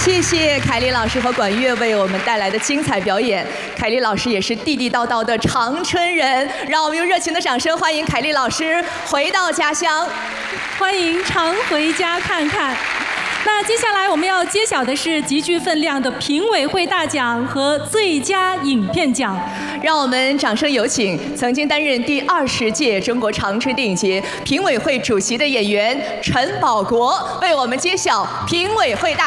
谢谢凯丽老师和管乐为我们带来的精彩表演。凯丽老师也是地地道道的长春人，让我们用热情的掌声欢迎凯丽老师回到家乡。 欢迎常回家看看。那接下来我们要揭晓的是极具分量的评委会大奖和最佳影片奖。 让我们掌声有请曾经担任第20届中国长春电影节评委会主席的演员陈宝国为我们揭晓评委会大奖。